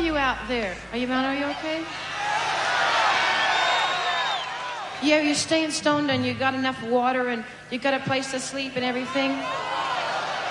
you out there? Are you okay? Yeah, you're staying stoned and you got enough water and you got a place to sleep and everything?